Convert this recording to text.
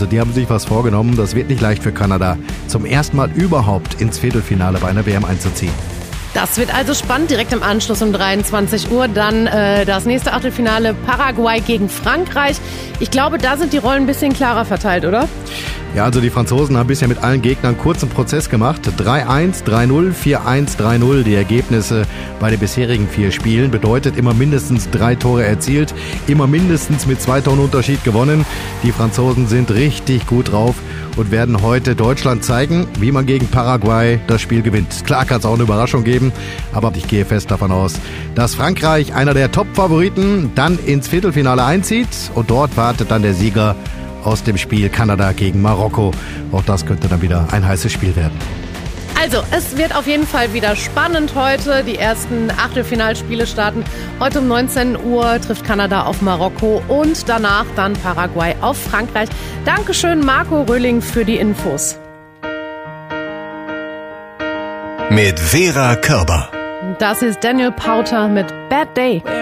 Also die haben sich was vorgenommen. Das wird nicht leicht für Kanada, zum ersten Mal überhaupt ins Viertelfinale bei einer WM einzuziehen. Das wird also spannend. Direkt im Anschluss um 23 Uhr dann das nächste Achtelfinale Paraguay gegen Frankreich. Ich glaube, da sind die Rollen ein bisschen klarer verteilt, oder? Ja, also die Franzosen haben bisher mit allen Gegnern kurzen Prozess gemacht. 3-1, 3-0, 4-1, 3-0. Die Ergebnisse bei den bisherigen 4 Spielen bedeutet immer mindestens 3 Tore erzielt, immer mindestens mit 2 Toren Unterschied gewonnen. Die Franzosen sind richtig gut drauf und werden heute Deutschland zeigen, wie man gegen Paraguay das Spiel gewinnt. Klar kann es auch eine Überraschung geben, aber ich gehe fest davon aus, dass Frankreich, einer der Top-Favoriten, dann ins Viertelfinale einzieht und dort wartet dann der Sieger aus dem Spiel Kanada gegen Marokko. Auch das könnte dann wieder ein heißes Spiel werden. Also, es wird auf jeden Fall wieder spannend heute. Die ersten Achtelfinalspiele starten. Heute um 19 Uhr trifft Kanada auf Marokko und danach dann Paraguay auf Frankreich. Dankeschön, Marco Röhling, für die Infos. Mit Vera Körber. Das ist Daniel Powter mit Bad Day.